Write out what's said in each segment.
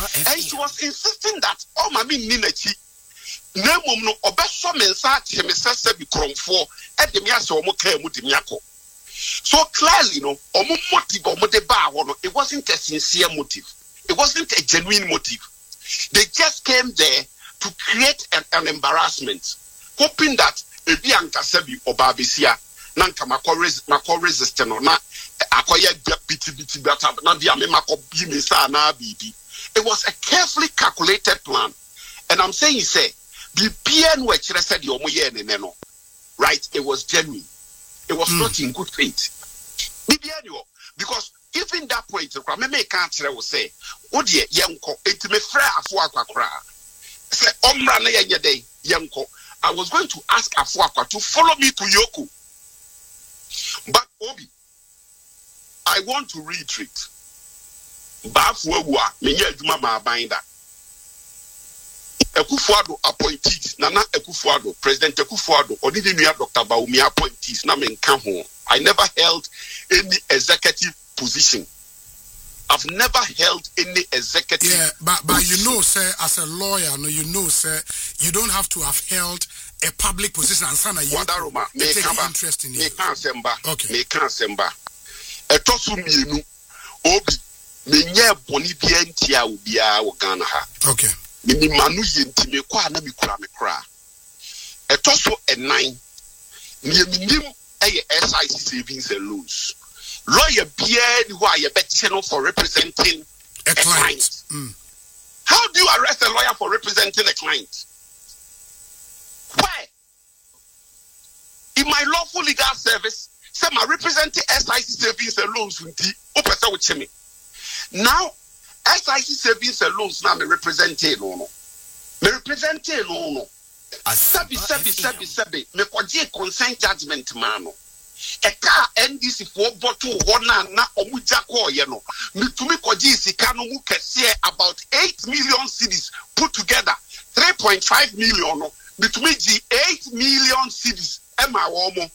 And she was insisting that mami ninachi na mom no obeso mensa chemesa bi kromfo e de me ase omo ka mu de me akọ. So clearly no omo motive omo de ba ho no, it wasn't a sincere motive. It wasn't a genuine motive. They just came there to create an embarrassment, hoping that ebi ankasa bi obabesia na nka makọ resist no na akoye biti bata na dia me makọ bi me sa na bibi. It was a carefully calculated plan. And I'm saying, say, said right? It was genuine. It was not in good faith. Because even that point, I can't say, oh dear, yanko, it may fray Afuakwa. Say, yanko. I was going to ask Afuakwa to follow me to Yoku. But Obi, I want to reiterate. Bafuwa menye juma ma binda. Ekufuado appointees Nana Ekufuado, President Ekufuado, odidi nuya Dr. Baumi appointees na menka ho. I never held any executive position. I've never held any executive. Yeah, but you know, sir, as a lawyer, no, you know, sir, you don't have to have held a public position and sana you take interest in it. Okay. Me can semba. Etosu mienu obi menye boni bia ntia obia wo Ghana ha. Okay. Mini manu yenti me kwa na me kura. Etoso enan. Ni minim eye SIC savings and loans. Lawyer bia ni ho aye be for representing a client. How do you arrest a lawyer for representing a client? Where? In my lawful legal service, say my representing SIC savings and loans with me. Now, SIC savings and loans now me representing no. Me representing no. Sabi. Me kwaje consent judgment mano. Eka NDC for bottle one na omuja ko ye no. Me tumi kwaje sika no mu kese about 8 million cedis put together 3.5 million no. Me tumi ji 8 million cedis ema wo mo.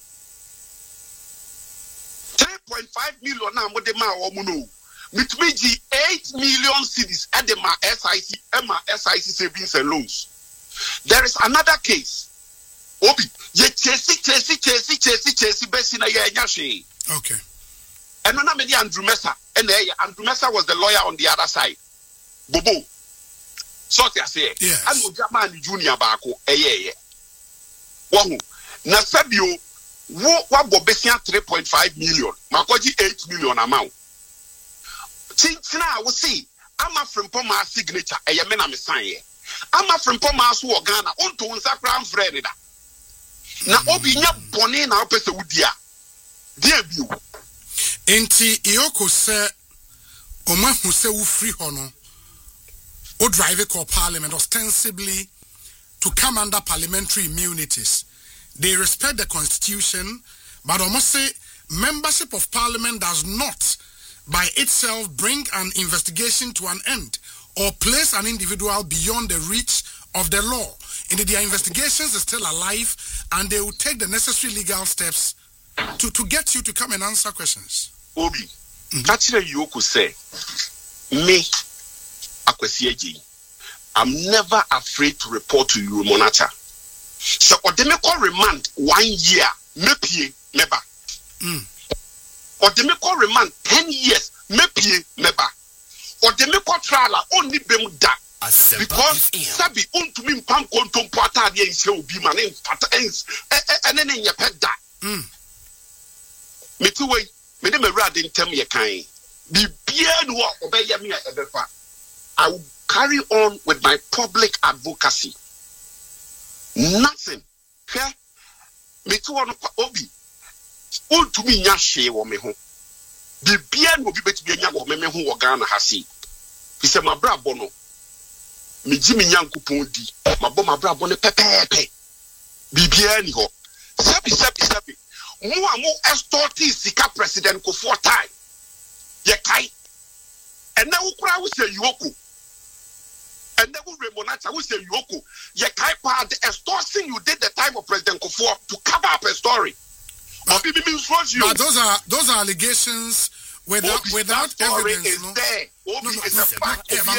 3.5 million na mo de ma wo mo no. Mitmiji 8 million cedis at the SIC savings and loans. There is another case. Obi, ye chesi besina ye nyashe. Okay. And when I'm Andrew Mesa, and Andrew Mesa was the lawyer on the other side. Bobo. So I say, and Ujama Junior Bako, Wahu. Nasabio, what Bobesia 3.5 million, Makoji 8 million amount. Now we see, I'm a from Poma signature, a yamena me I'm a from Poma su Ghana, unto unsakram freda. Na obi nya bone na opese wudia. Dear view. Enti Iyoko se Oma hu se wo free hono. O drive it called parliament ostensibly to come under parliamentary immunities. They respect the constitution, but almost say membership of parliament does not by itself bring an investigation to an end or place an individual beyond the reach of the law. Indeed, their investigations are still alive and they will take the necessary legal steps to get you to come and answer questions. Obi, that's what you could say. Me, Akwesieji, I'm never afraid to report to you, Monata. So, Odemeko remand 1 year, mepie, meba. Or they make a remand 10 years, maybe never. Or they make a trial only them that. Because Sabi to me pam kontom pata de ensel bi ma ne fata ens and then your pet that. Me too way, me dem awurade ntem ye kan. Bi bia no obey me ebefa. I will carry on with my public advocacy. Nothing. Okay? Me too on obi. All to me nyashe wo me ho. Bibia no bi betibia nya wo me ho wo Ghana ha si. He said my brabo no. Me ji me nyankopon di. Mabo my brabo ne pepepe. Bibia ni ho. Sabi. Mo amo extorti sika president ko 4 time. Ye kai. And na wo kura wo say Yoko. And then we Remonata we say Yoko. Ye kai pa the extortion you did the time of President Kufuor to cover up a story. But those are allegations without evidence. Is there. Obi is a fact.